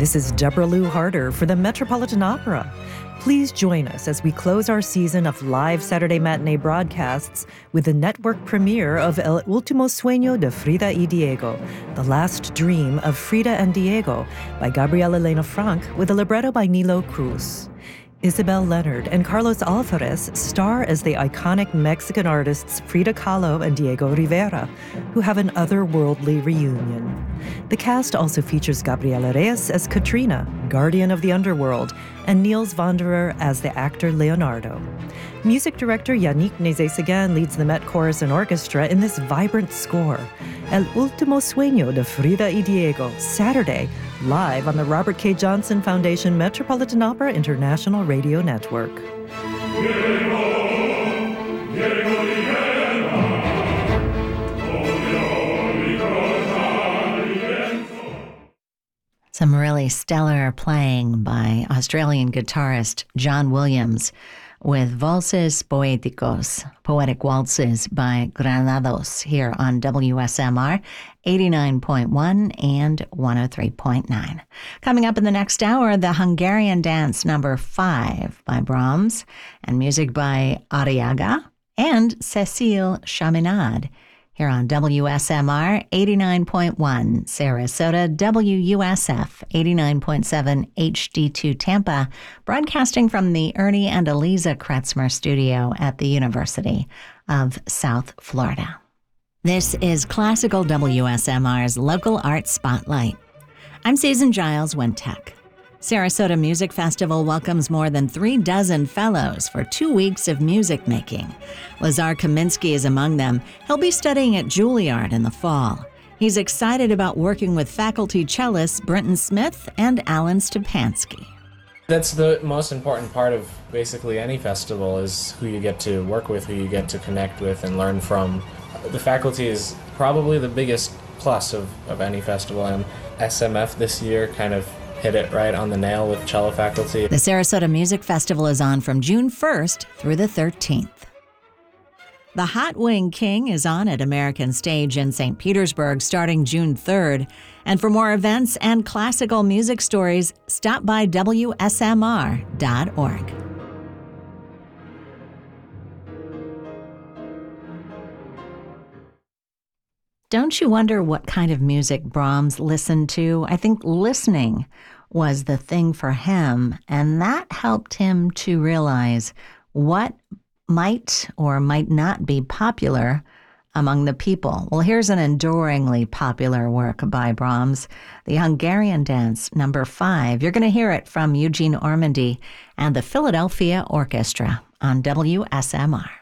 This is Deborah Lou Harder for the Metropolitan Opera. Please join us as we close our season of live Saturday matinee broadcasts with the network premiere of El Último Sueño de Frida y Diego, The Last Dream of Frida and Diego, by Gabriela Elena Frank, with a libretto by Nilo Cruz. Isabel Leonard and Carlos Alvarez star as the iconic Mexican artists Frida Kahlo and Diego Rivera, who have an otherworldly reunion. The cast also features Gabriela Reyes as Katrina, guardian of the underworld, and Niels Wanderer as the actor Leonardo. Music director Yannick Nézet-Séguin leads the Met Chorus and Orchestra in this vibrant score. El Último Sueño de Frida y Diego, Saturday, live on the Robert K. Johnson Foundation Metropolitan Opera International Radio Network. Some really stellar playing by Australian guitarist John Williams with Valses Poéticos, Poetic Waltzes by Granados, here on WSMR 89.1 and 103.9. Coming up in the next hour, the Hungarian Dance No. 5 by Brahms, and music by Arriaga and Cécile Chaminade, here on WSMR 89.1, Sarasota, WUSF 89.7 HD2 Tampa, broadcasting from the Ernie and Eliza Kretzmer studio at the University of South Florida. This is Classical WSMR's Local Arts Spotlight. I'm Susan Giles Wintech. Sarasota Music Festival welcomes more than 36 fellows for 2 weeks of music making. Lazar Kaminsky is among them. He'll be studying at Juilliard in the fall. He's excited about working with faculty cellists Brenton Smith and Alan Stepansky. That's the most important part of basically any festival, is who you get to work with, who you get to connect with and learn from. The faculty is probably the biggest plus of any festival, and SMF this year kind of hit it right on the nail with cello faculty. The Sarasota Music Festival is on from June 1st through the 13th. The Hot Wing King is on at American Stage in St. Petersburg starting June 3rd. And for more events and classical music stories, stop by WSMR.org. Don't you wonder what kind of music Brahms listened to? I think listening was the thing for him, and that helped him to realize what might or might not be popular among the people. Well, here's an enduringly popular work by Brahms, the Hungarian Dance No. 5. You're going to hear it from Eugene Ormandy and the Philadelphia Orchestra on WSMR.